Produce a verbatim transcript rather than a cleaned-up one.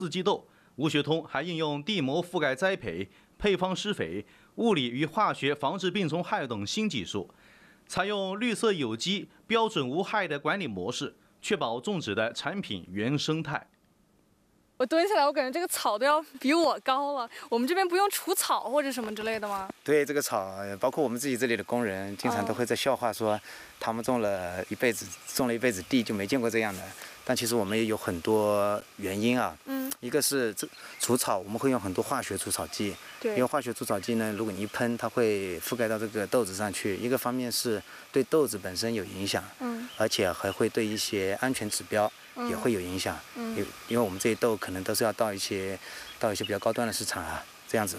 四季豆，吴学通还应用地膜覆盖栽培、配方施肥、物理与化学防治病虫害等新技术，采用绿色有机、标准无害的管理模式，确保种植的产品原生态。 我蹲下来，我感觉这个草都要比我高了。我们这边不用除草或者什么之类的吗？ 对，这个草，包括我们自己这里的工人，经常都会在笑话说，他们种了一辈子，种了一辈子地就没见过这样的。但其实我们也有很多原因啊，嗯，一个是这除草，我们会用很多化学除草剂，对，因为化学除草剂呢，如果你一喷，它会覆盖到这个豆子上去。一个方面是对豆子本身有影响，嗯，而且还会对一些安全指标也会有影响，嗯，因因为我们这些豆可能都是要到一些到一些比较高端的市场啊，这样子